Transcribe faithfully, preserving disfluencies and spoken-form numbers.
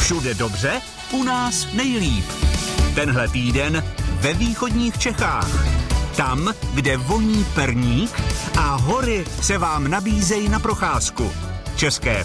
Všude dobře, u nás nejlíp. Tenhle týden ve východních Čechách. Tam, kde voní perník a hory se vám nabízejí na procházku. České